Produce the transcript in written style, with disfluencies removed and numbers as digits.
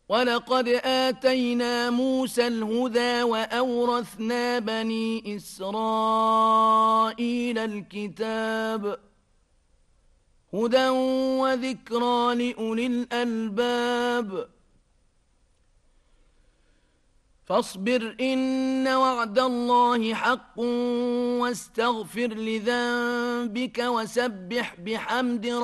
ولقد آتينا موسى الهدى وأورثنا بني إسرائيل الكتاب هدى وذكرى لأولي الألباب فاصبر إن وعد الله حق واستغفر لذنبك وسبح بحمد